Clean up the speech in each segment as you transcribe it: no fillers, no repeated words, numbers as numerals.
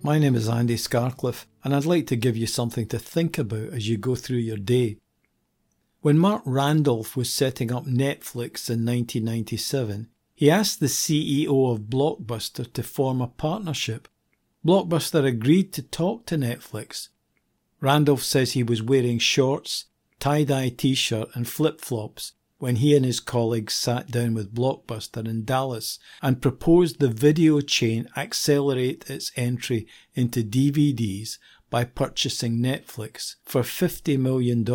My name is Andy Scarcliffe, and I'd like to give you something to think about as you go through your day. When Mark Randolph was setting up Netflix in 1997, he asked the CEO of Blockbuster to form a partnership. Blockbuster agreed to talk to Netflix. Randolph says he was wearing shorts, tie-dye t-shirt and flip-flops when he and his colleagues sat down with Blockbuster in Dallas and proposed the video chain accelerate its entry into DVDs by purchasing Netflix for $50 million.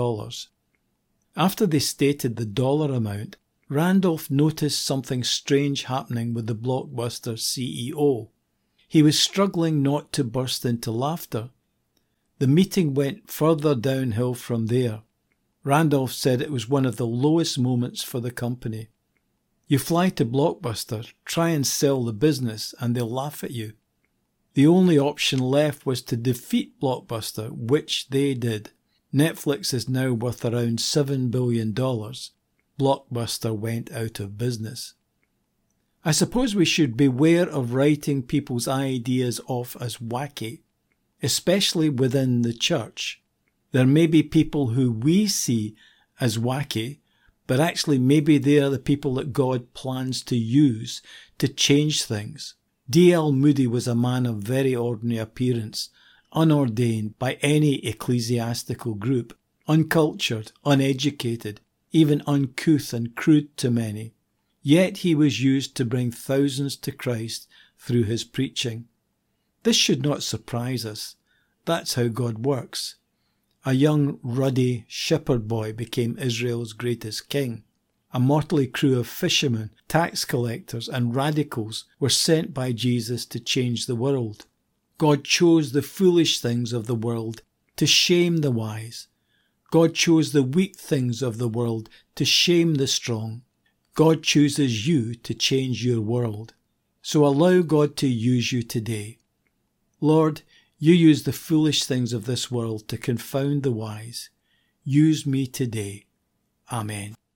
After they stated the dollar amount, Randolph noticed something strange happening with the Blockbuster CEO. He was struggling not to burst into laughter. The meeting went further downhill from there. Randolph said it was one of the lowest moments for the company. You fly to Blockbuster, try and sell the business, and they'll laugh at you. The only option left was to defeat Blockbuster, which they did. Netflix is now worth around $7 billion. Blockbuster went out of business. I suppose we should beware of writing people's ideas off as wacky, especially within the church. There may be people who we see as wacky, but actually maybe they are the people that God plans to use to change things. D.L. Moody was a man of very ordinary appearance, unordained by any ecclesiastical group, uncultured, uneducated, even uncouth and crude to many. Yet he was used to bring thousands to Christ through his preaching. This should not surprise us. That's how God works. A young, ruddy shepherd boy became Israel's greatest king. A motley crew of fishermen, tax collectors and radicals were sent by Jesus to change the world. God chose the foolish things of the world to shame the wise. God chose the weak things of the world to shame the strong. God chooses you to change your world. So allow God to use you today. Lord, you use the foolish things of this world to confound the wise. Use me today. Amen.